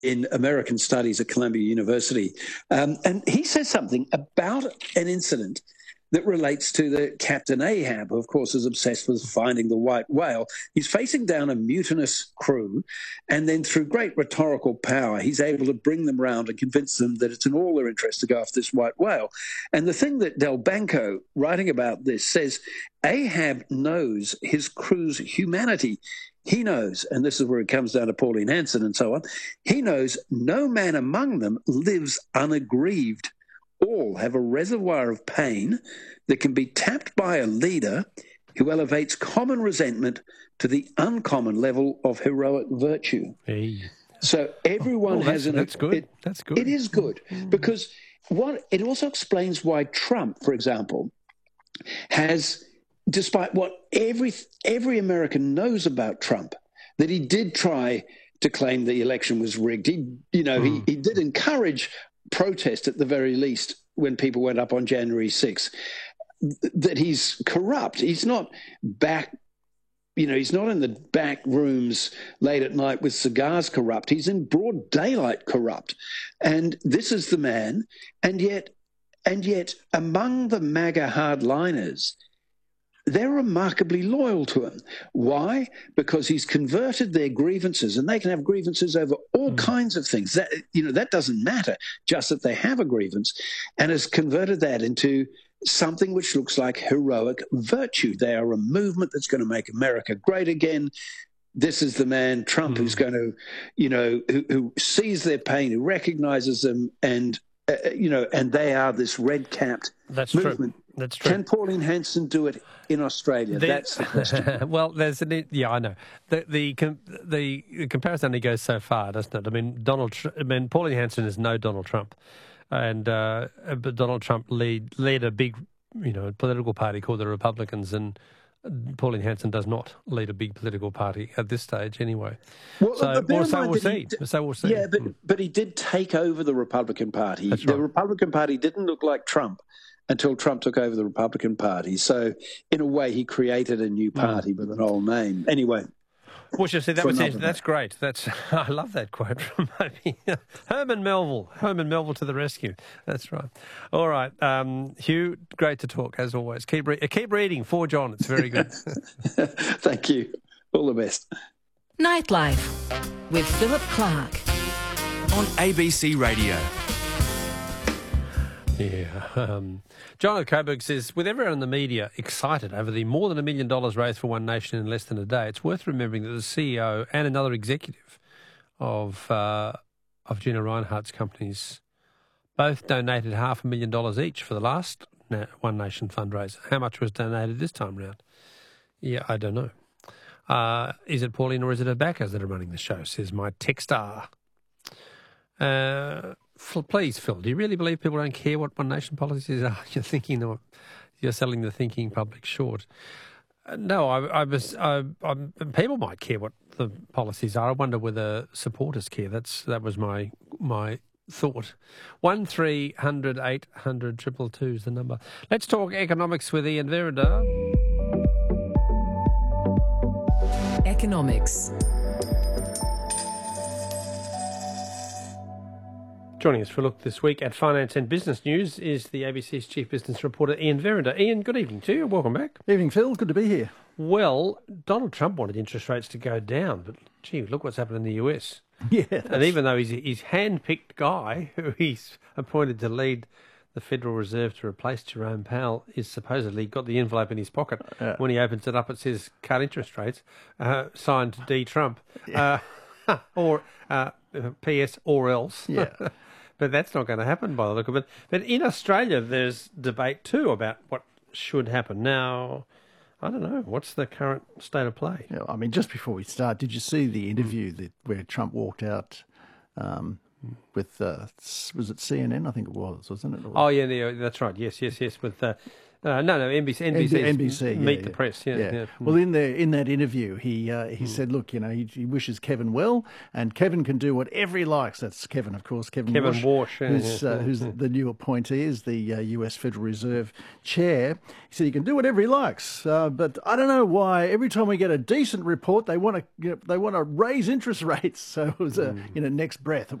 in American Studies at Columbia University. And he says something about an incident that relates to the Captain Ahab, who, of course, is obsessed with finding the white whale. He's facing down a mutinous crew, and then through great rhetorical power, he's able to bring them round and convince them that it's in all their interest to go after this white whale. And the thing that Del Banco, writing about this, says, Ahab knows his crew's humanity. He knows, and this is where it comes down to Pauline Hanson and so on, he knows no man among them lives unaggrieved. All have a reservoir of pain that can be tapped by a leader who elevates common resentment to the uncommon level of heroic virtue. Hey. So everyone has an... That's good. That's good. It is good because it also explains why Trump, for example, has, despite what every American knows about Trump, that he did try to claim the election was rigged. He did encourage protest at the very least when people went up on January 6th, that he's corrupt. He's not back, he's not in the back rooms late at night with cigars corrupt. He's in broad daylight corrupt. And this is the man. And yet among the MAGA hardliners, they're remarkably loyal to him. Why? Because he's converted their grievances, and they can have grievances over all kinds of things. That doesn't matter, just that they have a grievance, and has converted that into something which looks like heroic virtue. They are a movement that's going to make America great again. This is the man, Trump, who's going to, who sees their pain, who recognizes them, and they are this red-capped movement. True. That's true. Can Pauline Hanson do it in Australia? That's the question. Well, I know. The comparison only goes so far, doesn't it? I mean, Pauline Hanson is no Donald Trump, and but Donald Trump led a big, political party called the Republicans, and Pauline Hanson does not lead a big political party at this stage, anyway. Well, so we'll see. Yeah, but he did take over the Republican Party. That's the right. Republican Party didn't look like Trump until Trump took over the Republican Party. So, in a way, he created a new party with an old name. Anyway. Well, you see, that's great. I love that quote from Herman Melville to the rescue. That's right. All right, Hugh, great to talk as always. Keep reading for John. It's very good. Thank you. All the best. Nightlife with Philip Clark on ABC Radio. Yeah. John of Coburg says, with everyone in the media excited over the more than $1 million raised for One Nation in less than a day, it's worth remembering that the CEO and another executive of Gina Rinehart's companies both donated $500,000 each for the last One Nation fundraiser. How much was donated this time round? Yeah, I don't know. Is it Pauline or is it her backers that are running the show, says my texter. Please, Phil, do you really believe people don't care what One Nation policies are? You're selling the thinking public short. No, people might care what the policies are. I wonder whether supporters care. That was my thought. 1300 800 222 is the number. Let's talk economics with Ian Verender. Economics. Joining us for a look this week at Finance and Business News is the ABC's Chief Business Reporter, Ian Verender. Ian, good evening to you. Welcome back. Evening, Phil. Good to be here. Well, Donald Trump wanted interest rates to go down, but, gee, look what's happened in the US. Yeah. And even though he's hand-picked guy who he's appointed to lead the Federal Reserve to replace Jerome Powell is supposedly got the envelope in his pocket. When he opens it up, it says cut interest rates, signed D. Trump, or P.S. or else. Yeah. But that's not going to happen by the look of it. But in Australia, there's debate too about what should happen. Now, I don't know. What's the current state of play? Yeah, I mean, just before we start, did you see the interview where Trump walked out with, was it CNN? I think it was, wasn't it? Oh, yeah, that's right. Yes. With No, NBC. Meet the Press. Yeah. Well, in that interview, he said, look, he wishes Kevin well, and Kevin can do whatever he likes. That's Kevin, of course, Kevin Warsh, who's the new appointee as the US Federal Reserve chair. He said he can do whatever he likes, but I don't know why every time we get a decent report, they want to raise interest rates. So it was next breath.